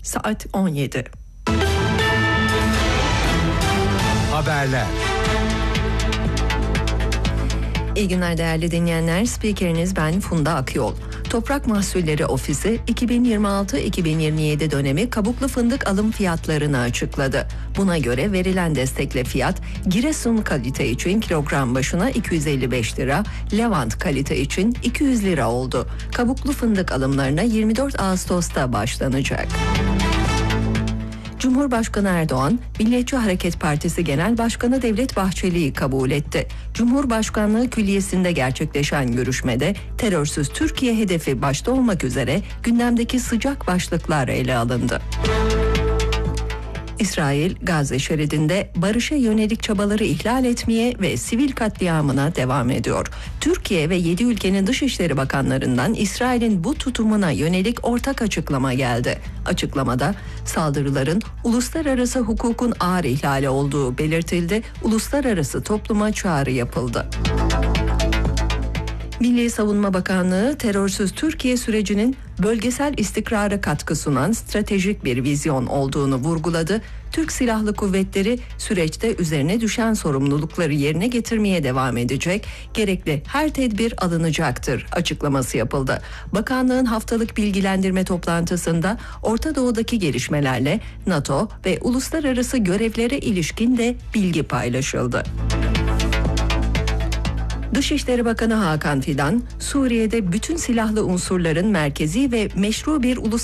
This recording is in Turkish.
saat 17. Haberler. İyi günler değerli dinleyenler. Spikeriniz ben Funda Akyol. Toprak Mahsulleri Ofisi 2026-2027 dönemi kabuklu fındık alım fiyatlarını açıkladı. Buna göre verilen destekle fiyat Giresun kalite için kilogram başına 255 lira, Levant kalite için 200 lira oldu. Kabuklu fındık alımlarına 24 Ağustos'ta başlanacak. Cumhurbaşkanı Erdoğan, Milliyetçi Hareket Partisi Genel Başkanı Devlet Bahçeli'yi kabul etti. Cumhurbaşkanlığı Külliyesi'nde gerçekleşen görüşmede terörsüz Türkiye hedefi başta olmak üzere gündemdeki sıcak başlıklar ele alındı. İsrail, Gazze şeridinde barışa yönelik çabaları ihlal etmeye ve sivil katliamına devam ediyor. Türkiye ve 7 ülkenin Dışişleri Bakanlarından İsrail'in bu tutumuna yönelik ortak açıklama geldi. Açıklamada saldırıların uluslararası hukukun ağır ihlali olduğu belirtildi, uluslararası topluma çağrı yapıldı. Milli Savunma Bakanlığı, terörsüz Türkiye sürecinin bölgesel istikrara katkı sunan stratejik bir vizyon olduğunu vurguladı. Türk Silahlı Kuvvetleri süreçte üzerine düşen sorumlulukları yerine getirmeye devam edecek, gerekli her tedbir alınacaktır açıklaması yapıldı. Bakanlığın haftalık bilgilendirme toplantısında Orta Doğu'daki gelişmelerle NATO ve uluslararası görevlere ilişkin de bilgi paylaşıldı. Dışişleri Bakanı Hakan Fidan, Suriye'de bütün silahlı unsurların merkezi ve meşru bir